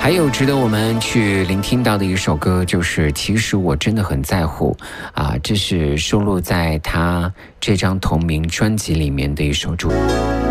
还有值得我们去聆听到的一首歌，就是其实我真的很在乎啊，这是收录在他这张同名专辑里面的一首主。